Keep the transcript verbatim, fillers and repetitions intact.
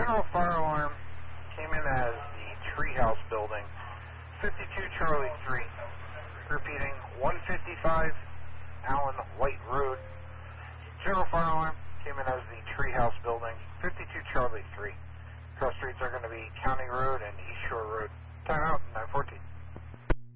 General fire alarm came in as the Treehouse building, fifty-two Charlie three. Repeating, one fifty-five Allen White Road. General fire alarm came in as the Treehouse building, fifty-two Charlie three. Cross streets are going to be County Road and East Shore Road. Time out.